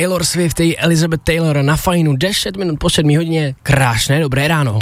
Taylor Swift i Elizabeth Taylor na Fajnu 10 minut po 7 hodině. Krásné, dobré ráno.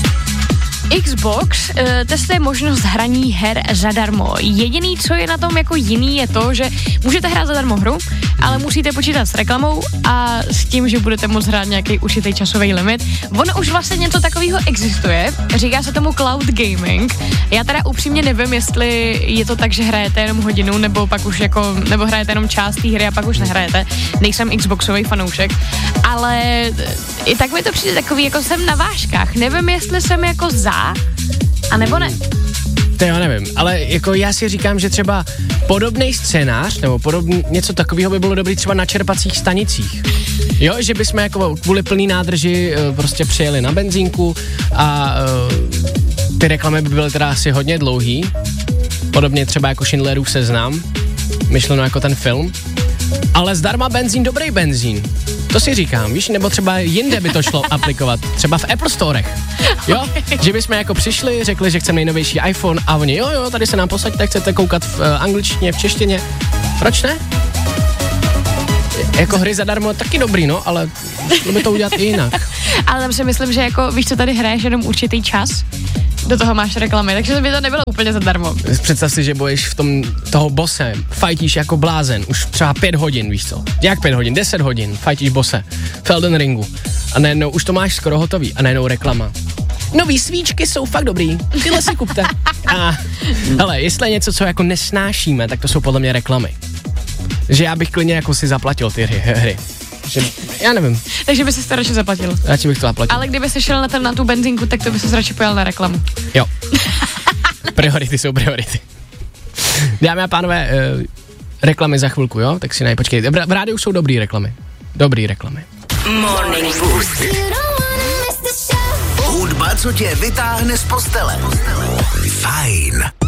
Xbox testuje možnost hraní her zadarmo. Jediný, co je na tom jako jiný, je to, že můžete hrát zadarmo hru, ale musíte počítat s reklamou a s tím, že budete moct hrát nějaký určitý časový limit. Ono už vlastně něco takového existuje, říká se tomu cloud gaming. Já teda upřímně nevím, jestli je to tak, že hrajete jenom hodinu, nebo pak už jako, nebo hrajete jenom část té hry a pak už nehrajete. Nejsem Xboxový fanoušek, ale i tak mi to přijde takový, jako jsem na vážkách. Nevím, jestli jsem jako a nebo ne. To já nevím, ale jako já si říkám, že třeba podobný scénář, nebo něco takového by bylo dobrý třeba na čerpacích stanicích. Jo, že bychom jako kvůli plný nádrži prostě přijeli na benzínku a ty reklamy by byly teda asi hodně dlouhý. Podobně třeba jako Schindlerův seznam, myšleno jako ten film. Ale zdarma benzín, dobrý benzín. To si říkám, víš, nebo třeba jinde by to šlo aplikovat, třeba v Apple Storech, jo, že bychom jako přišli, řekli, že chceme nejnovější iPhone a oni, jo, tady se nám posaďte, chcete koukat v angličtině, v češtině, proč ne? Jako hry zadarmo taky dobrý, no, ale šlo by to udělat i jinak. Ale tam si myslím, že jako, víš co, tady hraješ jenom určitý čas, do toho máš reklamy, takže by to nebylo úplně zadarmo. Představ si, že budeš v tom toho bose, fajtíš jako blázen, už třeba 5 hodin, víš co? Jak 5 hodin? 10 hodin, fajtíš bose v Elden Ringu. A najednou už to máš skoro hotový a najednou reklama. Nový svíčky jsou fakt dobrý, tyhle si kupte. A hele, jestli je něco, co jako nesnášíme, tak to jsou podle mě reklamy. Že já bych klidně jako si zaplatil ty hry. Že, já nevím. Takže by si to radši zaplatil. Radši bych to zaplatil. Ale kdyby jsi šel na tu benzínku, tak to by se radši pojel na reklamu. Jo. Priority jsou priority. Dámy a pánové, reklamy za chvilku, jo? Tak si počkejte. V rádiu jsou dobrý reklamy. Dobrý reklamy. Morning Boost. Hudba, co tě vytáhne z postele. Fajn.